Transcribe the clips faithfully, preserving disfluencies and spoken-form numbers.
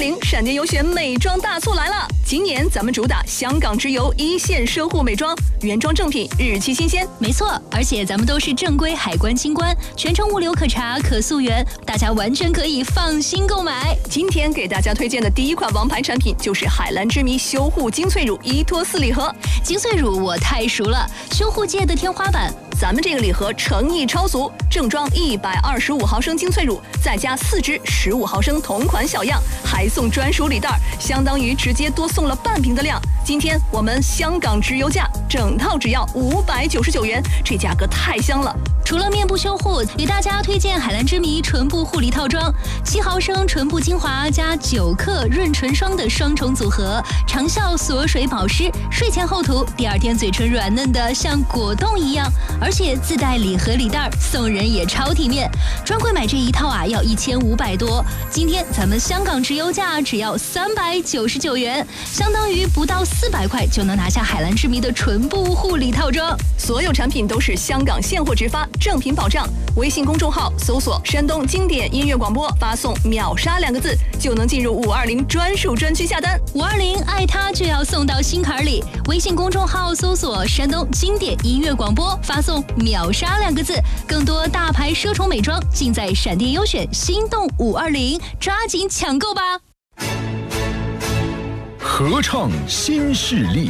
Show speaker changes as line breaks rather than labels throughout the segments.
零闪电优选美妆大促来了！今年咱们主打香港直邮一线奢护美妆，原装正品，日期新鲜。
没错，而且咱们都是正规海关清关，全程物流可查可溯源，大家完全可以放心购买。
今天给大家推荐的第一款王牌产品就是海蓝之谜修护精粹乳一脱四礼盒。
精粹乳我太熟了，修护界的天花板。
咱们这个礼盒诚意超足，正装一百二十五毫升精粹乳，再加四支十五毫升同款小样，还送专属礼袋，相当于直接多送了半瓶的量。今天我们香港直邮价，整套只要五百九十九元，这价格太香了。
除了面部修护，给大家推荐海蓝之谜唇部护理套装，七毫升唇部精华加九克润唇霜的双重组合，长效锁水保湿，睡前后涂，第二天嘴唇软嫩的像果冻一样，而且自带礼盒礼袋，送人也超体面。专柜买这一套啊，要一千五百多，今天咱们香港直邮价只要三百九十九元，相当于不到四百块就能拿下海蓝之谜的唇部护理套装。
所有产品都是香港现货直发，正品保障。微信公众号搜索山东经典音乐广播，发送秒杀两个字就能进入五二零专属专区下单。
五二零爱它就要送到心坎里。微信公众号搜索山东经典音乐广播，发送秒杀两个字，更多大牌奢宠美妆尽在闪电优选心动五二零，抓紧抢购吧！
合唱新势力。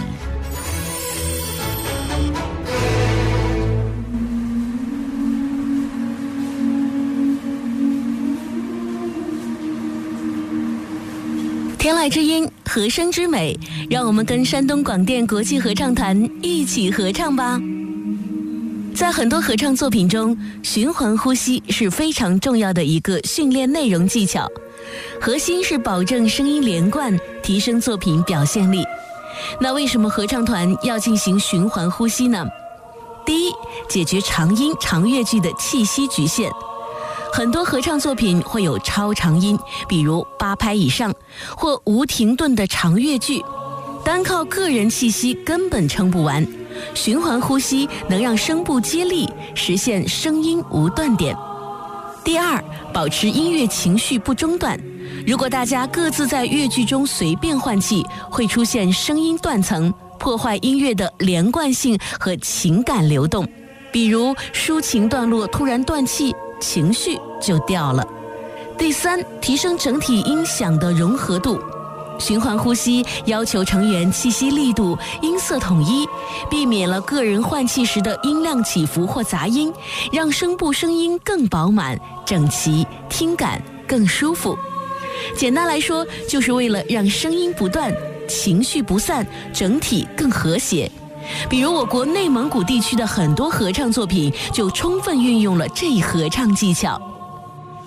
天籁之音，和声之美，让我们跟山东广电国际合唱团一起合唱吧。在很多合唱作品中，循环呼吸是非常重要的一个训练内容技巧，核心是保证声音连贯，提升作品表现力。那为什么合唱团要进行循环呼吸呢？第一，解决长音长乐句的气息局限。很多合唱作品会有超长音，比如八拍以上，或无停顿的长乐句，单靠个人气息根本撑不完。循环呼吸能让声部接力，实现声音无断点。第二，保持音乐情绪不中断。如果大家各自在乐句中随便换气，会出现声音断层，破坏音乐的连贯性和情感流动。比如抒情段落突然断气，情绪就掉了。第三，提升整体音响的融合度。循环呼吸要求成员气息力度、音色统一，避免了个人换气时的音量起伏或杂音，让声部声音更饱满、整齐，听感更舒服。简单来说，就是为了让声音不断，情绪不散，整体更和谐。比如我国内蒙古地区的很多合唱作品就充分运用了这一合唱技巧。